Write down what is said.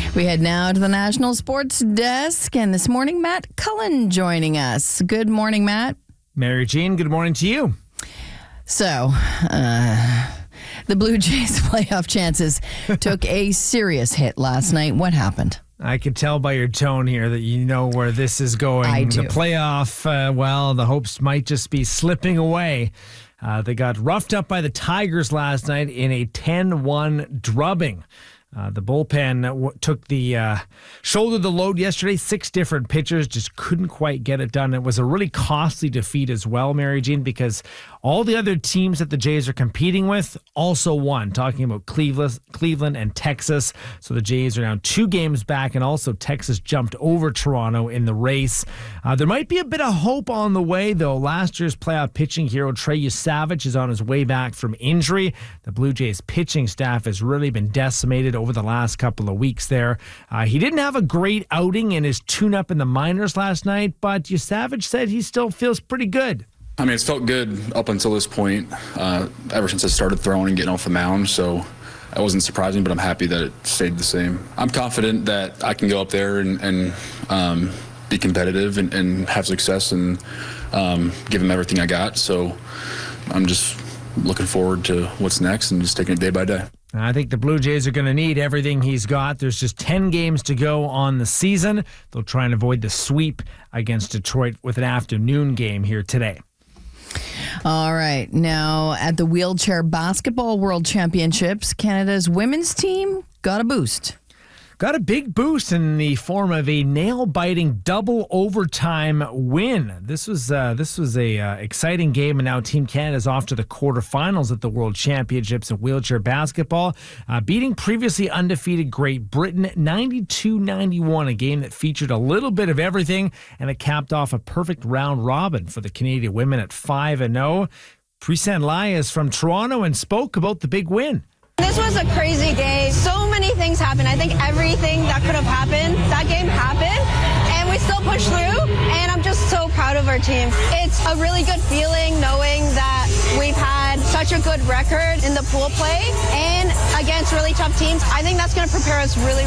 We head now to the National Sports Desk, and this morning, Matt Cullen joining us. Good morning, Matt. Mary Jean, good morning to you. So, the Blue Jays' playoff chances took a serious hit last night. What happened? I could tell by your tone here that you know where this is going. I do. The playoff, the hopes might just be slipping away. They got roughed up by the Tigers last night in a 10-1 drubbing. The bullpen shouldered the load yesterday. 6 different pitchers just couldn't quite get it done. It was a really costly defeat as well, Mary Jean, because all the other teams that the Jays are competing with also won. Talking about Cleveland and Texas. So the Jays are now 2 games back, and also Texas jumped over Toronto in the race. There might be a bit of hope on the way, though. Last year's playoff pitching hero Trey Yesavage is on his way back from injury. The Blue Jays pitching staff has really been decimated over the last couple of weeks there. He didn't have a great outing in his tune-up in the minors last night, but Yesavage said he still feels pretty good. I mean, it's felt good up until this point, ever since I started throwing and getting off the mound, so that wasn't surprising, but I'm happy that it stayed the same. I'm confident that I can go up there and be competitive and have success and give them everything I got, so I'm just looking forward to what's next and just taking it day by day. I think the Blue Jays are going to need everything he's got. There's just 10 games to go on the season. They'll try and avoid the sweep against Detroit with an afternoon game here today. All right. Now, at the Wheelchair Basketball World Championships, Canada's women's team got a boost. Got a big boost in the form of a nail-biting double overtime win. This was a exciting game, and now Team Canada is off to the quarterfinals at the World Championships in wheelchair basketball, beating previously undefeated Great Britain 92-91, a game that featured a little bit of everything, and it capped off a perfect round robin for the Canadian women at 5-0. Presend Lai is from Toronto and spoke about the big win. This was a crazy day. So many things happened. I think everything that could have happened, that game happened, and we still pushed through, and I'm just so proud of our team. It's a really good feeling knowing that we've had such a good record in the pool play and against really tough teams. I think that's going to prepare us really